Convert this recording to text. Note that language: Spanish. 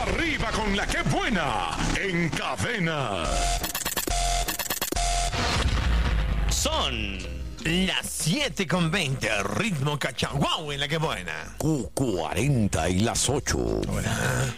Arriba con la que buena en cadena. Son las 7:20, ritmo cachaguau en la que buena. Q40 y las 8. Hola.